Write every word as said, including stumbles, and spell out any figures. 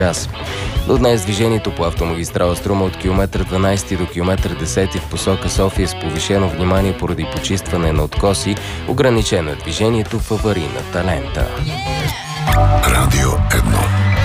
час. До днес движението по автомагистрала Струма от километър дванайсети до километър десети в посока София с повишено внимание поради почистване на откоси. Ограничено е движението в аварийната лента. Радио едно.